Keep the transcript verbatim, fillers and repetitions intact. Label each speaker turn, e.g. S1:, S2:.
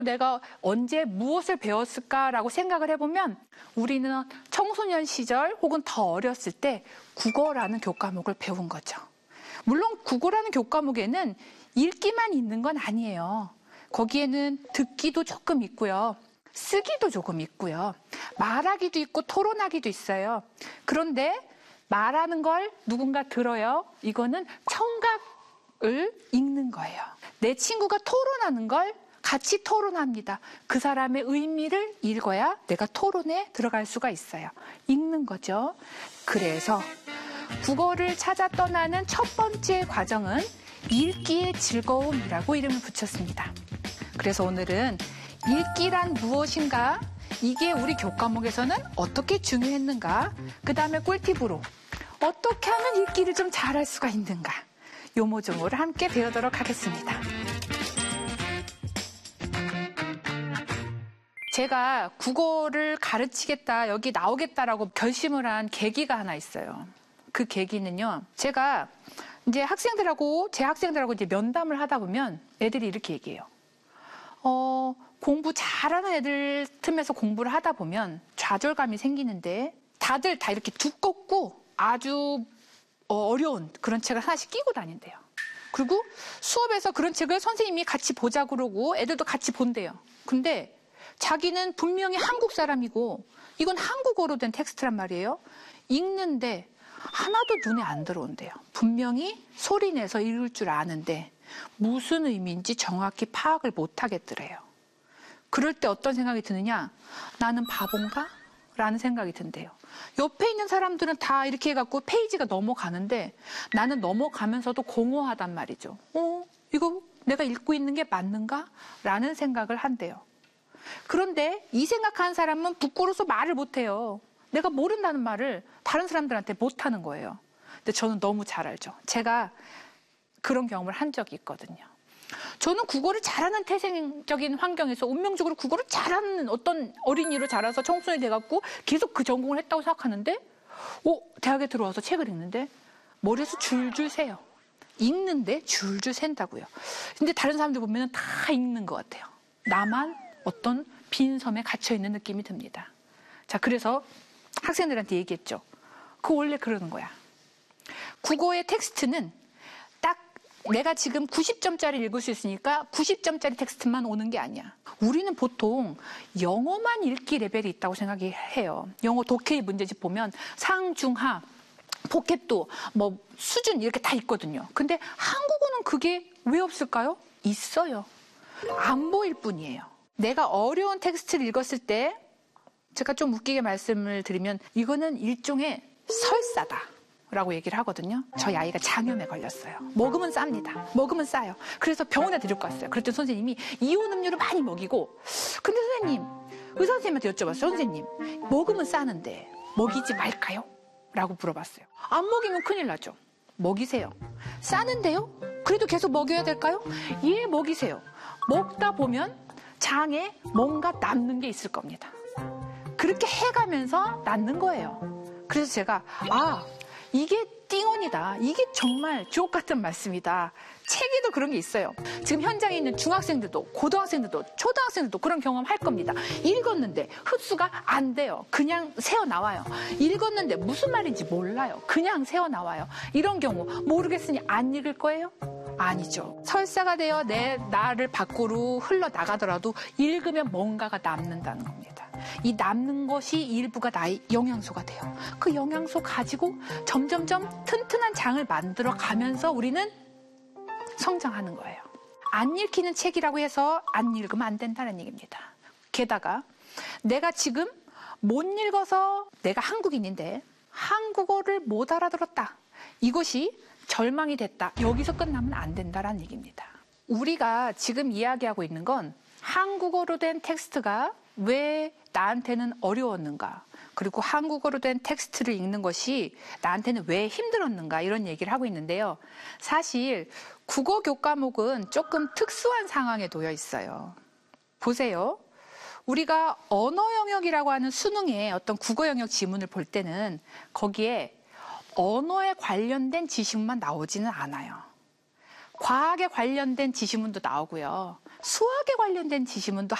S1: 내가 언제 무엇을 배웠을까라고 생각을 해보면 우리는 청소년 시절 혹은 더 어렸을 때 국어라는 교과목을 배운 거죠. 물론 국어라는 교과목에는 읽기만 있는 건 아니에요. 거기에는 듣기도 조금 있고요. 쓰기도 조금 있고요. 말하기도 있고 토론하기도 있어요. 그런데 말하는 걸 누군가 들어요. 이거는 청각을 읽는 거예요. 내 친구가 토론하는 걸 같이 토론합니다. 그 사람의 의미를 읽어야 내가 토론에 들어갈 수가 있어요. 읽는 거죠. 그래서 국어를 찾아 떠나는 첫 번째 과정은 읽기의 즐거움이라고 이름을 붙였습니다. 그래서 오늘은 읽기란 무엇인가? 이게 우리 교과목에서는 어떻게 중요했는가? 그 다음에 꿀팁으로 어떻게 하면 읽기를 좀 잘할 수가 있는가? 요 모종을 함께 배우도록 하겠습니다. 제가 국어를 가르치겠다, 여기 나오겠다라고 결심을 한 계기가 하나 있어요. 그 계기는요, 제가 이제 학생들하고, 제 학생들하고 이제 면담을 하다 보면 애들이 이렇게 얘기해요. 어, 공부 잘하는 애들 틈에서 공부를 하다 보면 좌절감이 생기는데 다들 다 이렇게 두껍고 아주 어려운 그런 책을 하나씩 끼고 다닌대요. 그리고 수업에서 그런 책을 선생님이 같이 보자 그러고 애들도 같이 본대요. 근데 자기는 분명히 한국 사람이고 이건 한국어로 된 텍스트란 말이에요. 읽는데 하나도 눈에 안 들어온대요. 분명히 소리내서 읽을 줄 아는데 무슨 의미인지 정확히 파악을 못 하겠더래요. 그럴 때 어떤 생각이 드느냐? 나는 바본가? 라는 생각이 든대요. 옆에 있는 사람들은 다 이렇게 해갖고 페이지가 넘어가는데 나는 넘어가면서도 공허하단 말이죠. 어? 이거 내가 읽고 있는 게 맞는가? 라는 생각을 한대요. 그런데 이 생각하는 사람은 부끄러워서 말을 못해요. 내가 모른다는 말을 다른 사람들한테 못하는 거예요. 근데 저는 너무 잘 알죠. 제가 그런 경험을 한 적이 있거든요. 저는 국어를 잘하는 태생적인 환경에서 운명적으로 국어를 잘하는 어떤 어린이로 자라서 청소년이 돼갖고 계속 그 전공을 했다고 생각하는데 오, 대학에 들어와서 책을 읽는데 머리에서 줄줄 새요. 읽는데 줄줄 샌다고요. 근데 다른 사람들 보면 다 읽는 것 같아요. 나만 어떤 빈 섬에 갇혀있는 느낌이 듭니다. 자, 그래서 학생들한테 얘기했죠. 그거 원래 그러는 거야. 국어의 텍스트는 딱 내가 지금 구십 점짜리 읽을 수 있으니까 구십 점짜리 텍스트만 오는 게 아니야. 우리는 보통 영어만 읽기 레벨이 있다고 생각해요. 영어 독해의 문제집 보면 상, 중, 하, 포켓도 뭐 수준 이렇게 다 있거든요. 근데 한국어는 그게 왜 없을까요? 있어요. 안 보일 뿐이에요. 내가 어려운 텍스트를 읽었을 때 제가 좀 웃기게 말씀을 드리면 이거는 일종의 설사다 라고 얘기를 하거든요. 저희 아이가 장염에 걸렸어요. 먹으면 쌉니다. 먹으면 싸요. 그래서 병원에 데리고 갔어요. 그랬더니 선생님이 이온 음료를 많이 먹이고 근데 선생님, 의사 선생님한테 여쭤봤어요. 선생님, 먹으면 싸는데 먹이지 말까요? 라고 물어봤어요. 안 먹이면 큰일 나죠. 먹이세요. 싸는데요? 그래도 계속 먹여야 될까요? 예, 먹이세요. 먹다 보면 장에 뭔가 남는 게 있을 겁니다. 그렇게 해가면서 낫는 거예요. 그래서 제가 아, 이게 띵언이다. 이게 정말 주옥 같은 말씀이다. 책에도 그런 게 있어요. 지금 현장에 있는 중학생들도 고등학생들도 초등학생들도 그런 경험 할 겁니다. 읽었는데 흡수가 안 돼요. 그냥 새어나와요. 읽었는데 무슨 말인지 몰라요. 그냥 새어나와요. 이런 경우 모르겠으니 안 읽을 거예요? 아니죠. 설사가 되어 내 나를 밖으로 흘러나가더라도 읽으면 뭔가가 남는다는 겁니다. 이 남는 것이 일부가 나의 영양소가 돼요. 그 영양소 가지고 점점점 튼튼한 장을 만들어 가면서 우리는 성장하는 거예요. 안 읽히는 책이라고 해서 안 읽으면 안 된다는 얘기입니다. 게다가 내가 지금 못 읽어서 내가 한국인인데 한국어를 못 알아들었다. 이것이 절망이 됐다. 여기서 끝나면 안 된다는 얘기입니다. 우리가 지금 이야기하고 있는 건 한국어로 된 텍스트가 왜 나한테는 어려웠는가, 그리고 한국어로 된 텍스트를 읽는 것이 나한테는 왜 힘들었는가, 이런 얘기를 하고 있는데요. 사실 국어 교과목은 조금 특수한 상황에 놓여 있어요. 보세요. 우리가 언어 영역이라고 하는 수능의 어떤 국어 영역 지문을 볼 때는 거기에 언어에 관련된 지식만 나오지는 않아요. 과학에 관련된 지식문도 나오고요. 수학에 관련된 지시문도